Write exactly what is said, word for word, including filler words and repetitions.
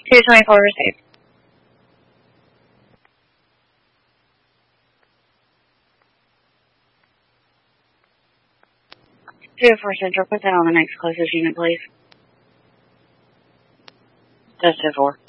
two twenty-four received. two oh four Central, put that on the next closest unit, please. That's two four.